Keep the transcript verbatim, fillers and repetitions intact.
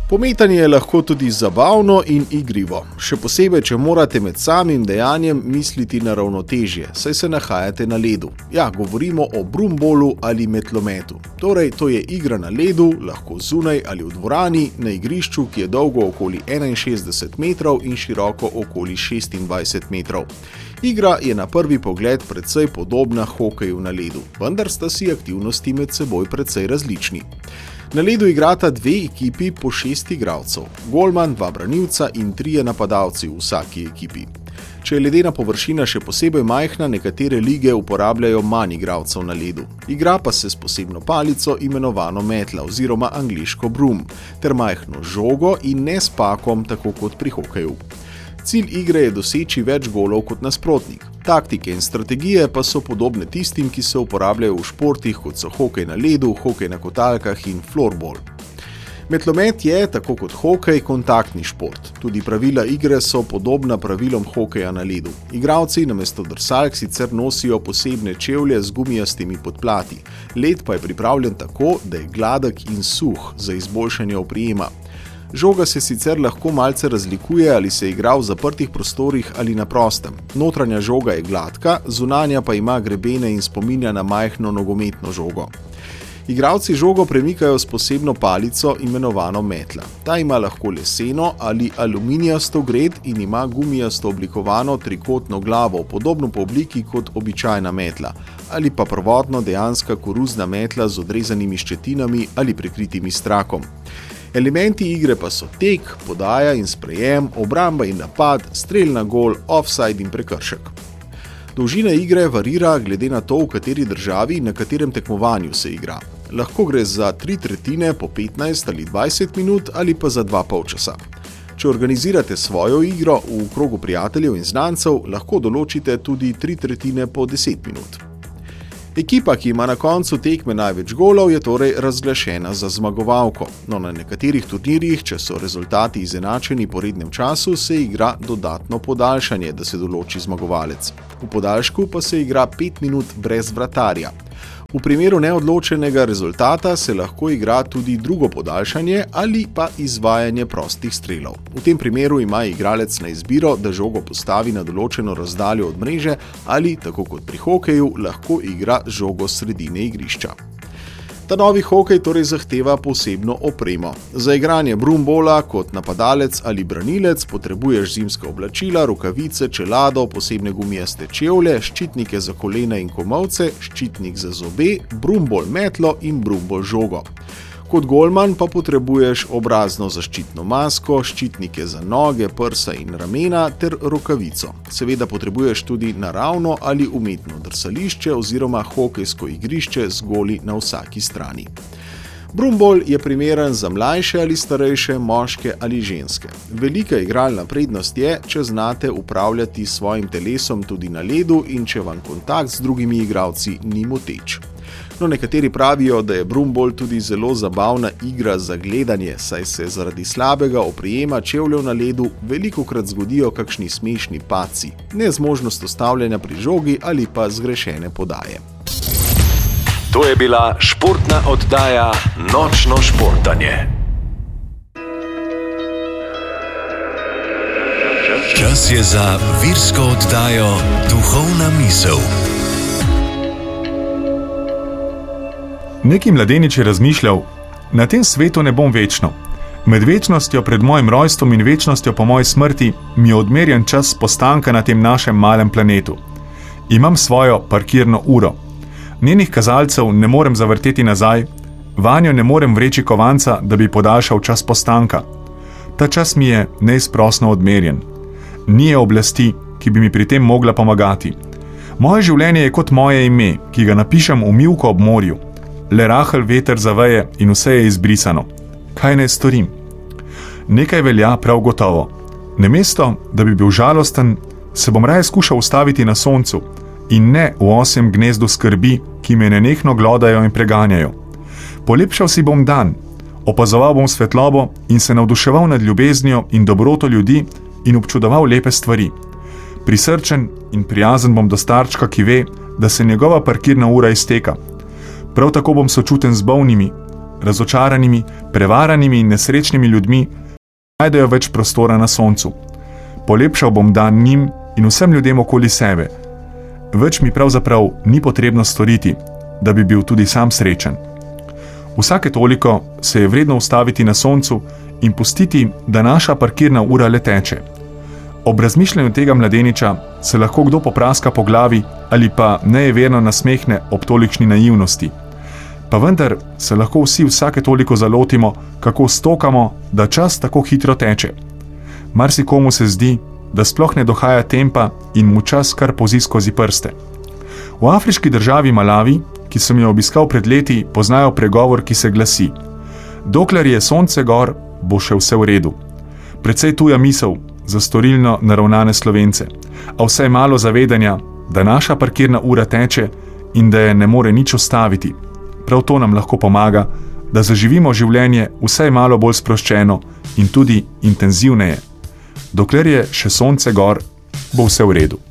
Pometanje je lahko tudi zabavno in igrivo, še posebej, če morate med samim dejanjem misliti na ravnotežje, saj se nahajate na ledu. Ja, govorimo o broombolu ali metlometu. Torej, to je igra na ledu, lahko zunaj ali v dvorani, na igrišču, ki je dolgo okoli enainšestdeset metrov in široko okoli šestindvajset metrov. Igra je na prvi pogled precej podobna hokeju na ledu, vendar sta si aktivnosti med seboj precej različni. Na ledu igrata dve ekipi po šest igralcev, golman, dva branilca in trije napadalci v vsaki ekipi. Če je ledena površina še posebej majhna, nekatere lige uporabljajo manj igralcev na ledu. Igra pa se s posebno palico imenovano metla oziroma angleško broom, ter majhno žogo in ne s pakom, tako kot pri hokeju. Cilj igre je doseči več golov kot nasprotnik. Taktike in strategije pa so podobne tistim, ki se uporabljajo v športih, kot so hokej na ledu, hokej na kotalkah in floorball. Metlomet je, tako kot hokej, kontaktni šport. Tudi pravila igre so podobna pravilom hokeja na ledu. Igralci namesto drsalk sicer nosijo posebne čevlje z gumijastimi podplati. Led pa je pripravljen tako, da je gladek in suh za izboljšanje oprijema. Žoga se sicer lahko malce razlikuje, ali se igra v zaprtih prostorih ali na prostem. Notranja žoga je gladka, zunanja pa ima grebene in spominja na majhno nogometno žogo. Igralci žogo premikajo s posebno palico imenovano metla. Ta ima lahko leseno ali aluminijasto gred in ima gumijasto oblikovano trikotno glavo, podobno po obliki kot običajna metla, ali pa prvotno dejanska koruzna metla z odrezanimi ščetinami ali prekritimi strakom. Elementi igre pa so tek, podaja in sprejem, obramba in napad, strel na gol, offside in prekršek. Dolžina igre varira glede na to, v kateri državi in na katerem tekmovanju se igra. Lahko gre za tri tretjine po petnajst ali dvajset minut ali pa za dva polčasa. Če organizirate svojo igro v krogu prijateljev in znancev, lahko določite tudi tri tretjine po deset minut. Ekipa, ki ima na koncu tekme največ golov, je torej razglašena za zmagovalko. No, na nekaterih turnirjih, če so rezultati izenačeni po rednem času, se igra dodatno podaljšanje, da se določi zmagovalec. V podaljšku pa se igra pet minut brez vratarja. V primeru neodločenega rezultata se lahko igra tudi drugo podaljšanje ali pa izvajanje prostih strelov. V tem primeru ima igralec na izbiro, da žogo postavi na določeno razdaljo od mreže ali, tako kot pri hokeju, lahko igra žogo s sredine igrišča. Ta novi hokej torej zahteva posebno opremo. Za igranje broombola kot napadalec ali branilec potrebuješ zimska oblačila, rokavice, čelado, posebne gumijaste čevlje, ščitnike za kolena in komolce, ščitnik za zobe, broombol metlo in broombol žogo. Kot golman pa potrebuješ obrazno zaščitno masko, ščitnike za noge, prsa in ramena ter rokavico. Seveda potrebuješ tudi naravno ali umetno drsališče oziroma hokejsko igrišče z goli na vsaki strani. Broombol je primeren za mlajše ali starejše, moške ali ženske. Velika igralna prednost je, če znate upravljati s svojim telesom tudi na ledu in če vam kontakt z drugimi igralci ni moteč. No, nekateri pravijo, da je broombol tudi zelo zabavna igra za gledanje, saj se zaradi slabega oprijema čevljev na ledu velikokrat zgodijo kakšni smešni padci, nezmožnost ustavljanja pri žogi ali pa zgrešene podaje. To je bila športna oddaja Nočno športanje. Čas je za virsko oddajo Duhovna misel. Neki mladenič je razmišljal, na tem svetu ne bom večno. Med večnostjo pred mojim rojstvom in večnostjo po moji smrti mi je odmerjen čas postanka na tem našem malem planetu. Imam svojo parkirno uro. Njenih kazalcev ne morem zavrteti nazaj, vanjo ne morem vreči kovanca, da bi podaljšal čas postanka. Ta čas mi je neizprosno odmerjen. Ni je oblasti, ki bi mi pri tem mogla pomagati. Moje življenje je kot moje ime, ki ga napišem v mivko ob morju. Le rahel veter zaveje in vse je izbrisano. Kaj naj storim? Nekaj velja prav gotovo. Namesto, da bi bil žalosten, se bom raje skušal ustaviti na soncu in ne v osjem gnezdu skrbi, ki me nenehno glodajo in preganjajo. Polepšal si bom dan, opazoval bom svetlobo in se navduševal nad ljubeznijo in dobroto ljudi in občudoval lepe stvari. Prisrčen in prijazen bom do starčka, ki ve, da se njegova parkirna ura izteka. Prav tako bom sočuten z bolnimi, razočaranimi, prevaranimi in nesrečnimi ljudmi najdejo več prostora na soncu. Polepšal bom dan njim in vsem ljudem okoli sebe. Več mi pravzaprav ni potrebno storiti, da bi bil tudi sam srečen. Vsake toliko se je vredno ustaviti na soncu in pustiti, da naša parkirna ura le teče. Ob razmišljanju tega mladeniča se lahko kdo popraska po glavi ali pa nejeverno nasmehne ob tolikšni naivnosti. Pa vendar se lahko vsi vsake toliko zalotimo, kako stokamo, da čas tako hitro teče. Marsikomu se zdi, da sploh ne dohaja tempa in mu čas kar pozi skozi prste. V afriški državi Malavi, ki sem jo obiskal pred leti, poznajo pregovor, ki se glasi: dokler je sonce gor, bo še vse v redu. Precej tuja misel za storilno naravnane Slovence, a vsaj malo zavedanja, da naša parkirna ura teče in da je ne more nič ustaviti. Prav to nam lahko pomaga, da zaživimo življenje vsaj malo bolj sproščeno in tudi intenzivneje. Dokler je še sonce gor, bo vse v redu.